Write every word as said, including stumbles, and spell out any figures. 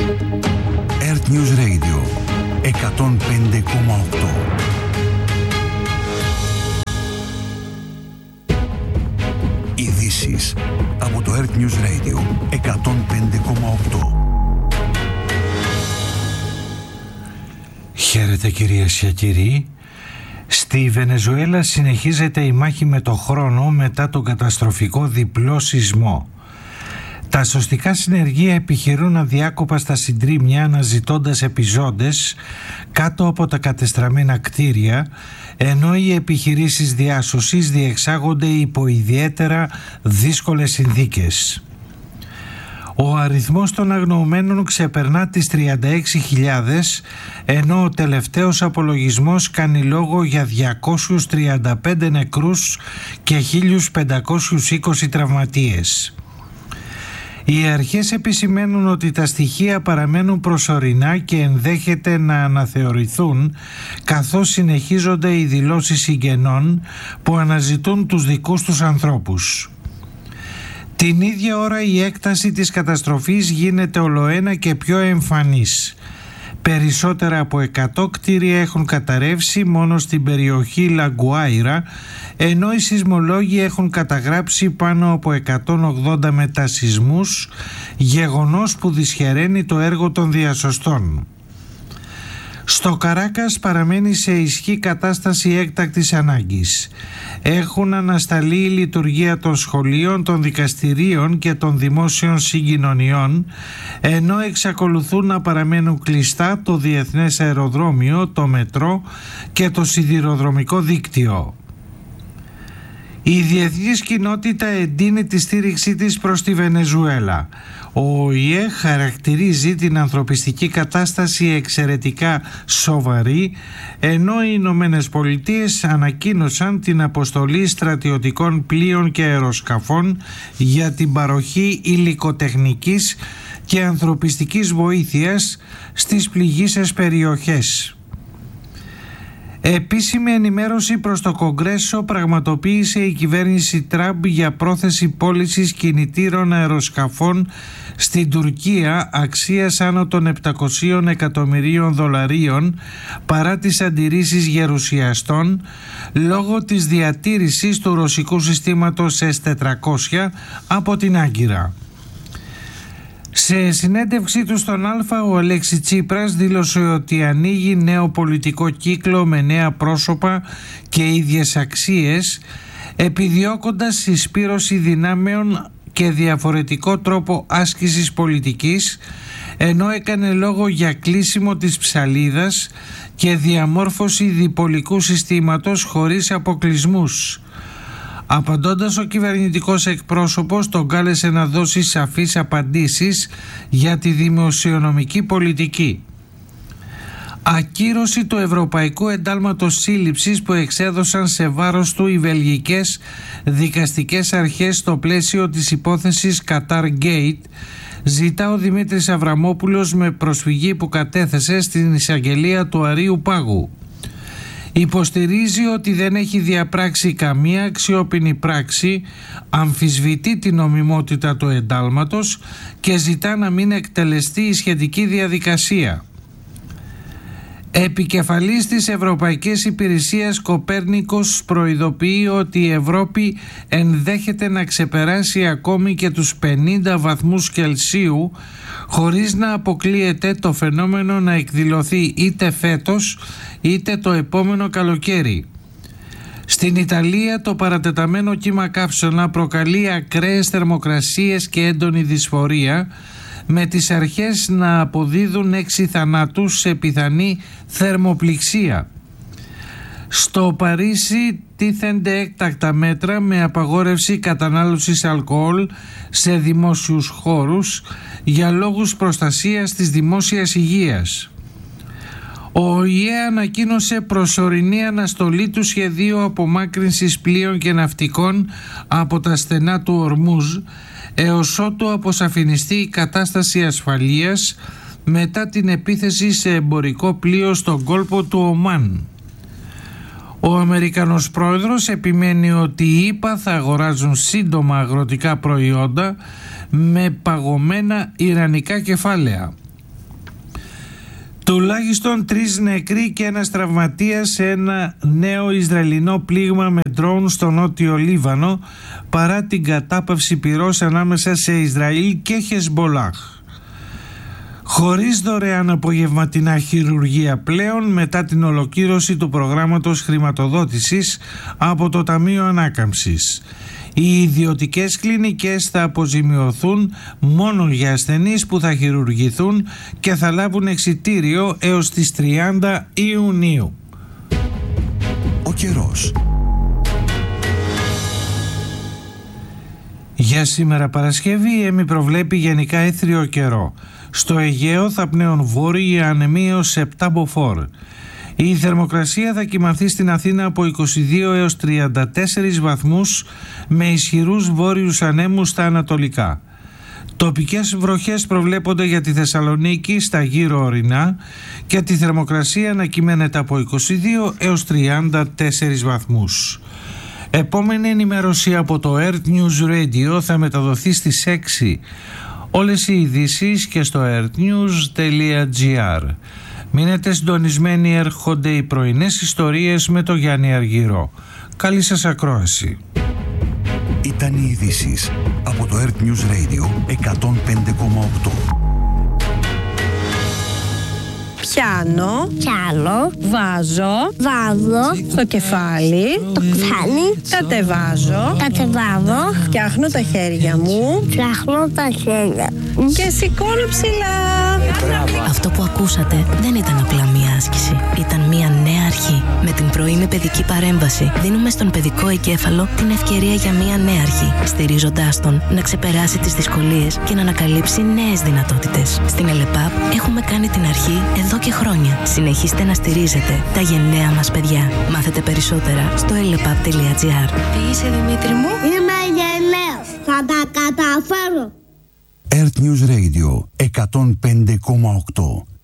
Earth News Radio εκατόν πέντε κόμμα οκτώ. Ειδήσεις από το Earth News Radio εκατόν πέντε κόμμα οκτώ. Χαίρετε κυρίες και κύριοι. Στη Βενεζουέλα συνεχίζεται η μάχη με το χρόνο μετά τον καταστροφικό διπλό σεισμό. Τα σωστικά συνεργεία επιχειρούν αδιάκοπα στα συντρίμμια αναζητώντας επιζώντες κάτω από τα κατεστραμμένα κτίρια, ενώ οι επιχειρήσεις διάσωσης διεξάγονται υπό ιδιαίτερα δύσκολες συνθήκες. Ο αριθμός των αγνοωμένων ξεπερνά τις τριάντα έξι χιλιάδες, ενώ ο τελευταίος απολογισμός κάνει λόγο για διακόσιους τριάντα πέντε νεκρούς και χίλιους πεντακόσιους είκοσι τραυματίες. Οι αρχές επισημαίνουν ότι τα στοιχεία παραμένουν προσωρινά και ενδέχεται να αναθεωρηθούν, καθώς συνεχίζονται οι δηλώσεις συγγενών που αναζητούν τους δικούς τους ανθρώπους. Την ίδια ώρα η έκταση της καταστροφής γίνεται ολοένα και πιο εμφανής. Περισσότερα από εκατό κτίρια έχουν καταρρεύσει μόνο στην περιοχή Λαγκουάιρα, ενώ οι σεισμολόγοι έχουν καταγράψει πάνω από εκατόν ογδόντα μετασεισμούς, γεγονός που δυσχεραίνει το έργο των διασωστών. Στο Καράκας παραμένει σε ισχύ κατάσταση έκτακτης ανάγκης. Έχουν ανασταλεί η λειτουργία των σχολείων, των δικαστηρίων και των δημόσιων συγκοινωνιών, ενώ εξακολουθούν να παραμένουν κλειστά το διεθνές αεροδρόμιο, το μετρό και το σιδηροδρομικό δίκτυο. Η διεθνής κοινότητα εντείνει τη στήριξή της προς τη Βενεζουέλα. Ο ΟΗΕ χαρακτηρίζει την ανθρωπιστική κατάσταση εξαιρετικά σοβαρή, ενώ οι Ηνωμένες Πολιτείες ανακοίνωσαν την αποστολή στρατιωτικών πλοίων και αεροσκαφών για την παροχή υλικοτεχνικής και ανθρωπιστικής βοήθειας στις πληγείσες περιοχές. Επίσημη ενημέρωση προς το Κογκρέσο πραγματοποίησε η κυβέρνηση Τραμπ για πρόθεση πώλησης κινητήρων αεροσκαφών στην Τουρκία αξίας άνω των επτακόσια εκατομμυρίων δολαρίων, παρά τις αντιρρήσεις γερουσιαστών λόγω της διατήρησης του ρωσικού συστήματος ες τετρακόσια από την Άγκυρα. Σε συνέντευξή του στον Αλφα, ο Αλέξη Τσίπρας δήλωσε ότι ανοίγει νέο πολιτικό κύκλο με νέα πρόσωπα και ίδιες αξίες, επιδιώκοντας συσπήρωση δυνάμεων και διαφορετικό τρόπο άσκησης πολιτικής, ενώ έκανε λόγο για κλείσιμο της ψαλίδας και διαμόρφωση διπολικού συστήματος χωρίς αποκλεισμούς. Απαντώντας, ο κυβερνητικός εκπρόσωπος τον κάλεσε να δώσει σαφείς απαντήσεις για τη δημοσιονομική πολιτική. Ακύρωση του Ευρωπαϊκού Εντάλματος Σύλληψης που εξέδωσαν σε βάρος του οι βελγικές δικαστικές αρχές στο πλαίσιο της υπόθεσης Qatar Gate, ζητά ο Δημήτρης Αβραμόπουλος με προσφυγή που κατέθεσε στην εισαγγελία του Αρείου Πάγου. Υποστηρίζει ότι δεν έχει διαπράξει καμία αξιόπινη πράξη, αμφισβητεί την νομιμότητα του εντάλματος και ζητά να μην εκτελεστεί η σχετική διαδικασία. Επικεφαλής της Ευρωπαϊκής Υπηρεσίας Κοπέρνικος προειδοποιεί ότι η Ευρώπη ενδέχεται να ξεπεράσει ακόμη και τους πενήντα βαθμούς Κελσίου, χωρίς να αποκλείεται το φαινόμενο να εκδηλωθεί είτε φέτος είτε το επόμενο καλοκαίρι. Στην Ιταλία το παρατεταμένο κύμα καύσωνα προκαλεί ακραίες θερμοκρασίες και έντονη δυσφορία, με τις αρχές να αποδίδουν έξι θανάτους σε πιθανή θερμοπληξία. Στο Παρίσι τίθενται έκτακτα μέτρα με απαγόρευση κατανάλωσης αλκοόλ σε δημόσιους χώρους για λόγους προστασίας της δημόσιας υγείας. Ο ΟΗΕ ανακοίνωσε προσωρινή αναστολή του σχεδίου απομάκρυνσης πλοίων και ναυτικών από τα στενά του Ορμούζ έως ότου αποσαφινιστεί η κατάσταση ασφαλείας μετά την επίθεση σε εμπορικό πλοίο στον κόλπο του Ομάν. Ο Αμερικανός πρόεδρος επιμένει ότι οι ΗΠΑ θα αγοράζουν σύντομα αγροτικά προϊόντα με παγωμένα ιρανικά κεφάλαια. Τουλάχιστον τρεις νεκροί και ένας τραυματίας σε ένα νέο Ισραηλινό πλήγμα με ντρόουν στο νότιο Λίβανο, παρά την κατάπαυση πυρός ανάμεσα σε Ισραήλ και Χεσμπολάχ. Χωρίς δωρεάν απογευματινά χειρουργία πλέον μετά την ολοκλήρωση του προγράμματος χρηματοδότησης από το Ταμείο Ανάκαμψης. Οι ιδιωτικές κλινικές θα αποζημιωθούν μόνο για ασθενείς που θα χειρουργηθούν και θα λάβουν εξιτήριο έως τις τριάντα Ιουνίου. Ο καιρός. Για σήμερα Παρασκευή η ΕΜΗ προβλέπει γενικά έθριο καιρό. Στο Αιγαίο θα πνέουν βόρειοι ανεμοί έως επτά μποφόρ. Η θερμοκρασία θα κυμανθεί στην Αθήνα από είκοσι δύο έως τριάντα τέσσερις βαθμούς με ισχυρούς βόρειους ανέμους στα ανατολικά. Τοπικές βροχές προβλέπονται για τη Θεσσαλονίκη στα γύρω ορεινά και τη θερμοκρασία να κυμαίνεται από είκοσι δύο έως τριάντα τέσσερις βαθμούς. Επόμενη ενημέρωση από το Earth News Radio θα μεταδοθεί στις έξι. Όλες οι ειδήσεις και στο earthnews τελεία gr. Μείνετε συντονισμένοι, έρχονται οι πρωινές ιστορίες με το Γιάννη Αργυρό. Καλή σας ακρόαση. Ήταν οι ειδήσεις από το Earth News Radio εκατόν πέντε κόμμα οκτώ. Πιάνω, Πιάνω, βάζω, βάζω, στο κεφάλι, το κεφάλι, κατεβάζω, κατεβάζω, φτιάχνω τα χέρια μου φτιάχνω τα χέρια μου και σηκώνω ψηλά. Αυτό που ακούσατε δεν ήταν απλά μία άσκηση. Ήταν μία νέα αρχή. Με την πρωινή παιδική παρέμβαση δίνουμε στον παιδικό εγκέφαλο την ευκαιρία για μία νέα αρχή, στηρίζοντάς τον να ξεπεράσει τις δυσκολίες και να ανακαλύψει νέες δυνατότητες. Στην ΕΛΕΠΑΠ έχουμε κάνει την αρχή εδώ και χρόνια. Συνεχίστε να στηρίζετε τα γενναία μας παιδιά. Μάθετε περισσότερα στο ελεπαπ τελεία gr. Τι είσαι, Δημήτρη μου? Είμαι γενναίος, θα τα καταφέρω. Earth News Radio εκατόν πέντε κόμμα οκτώ.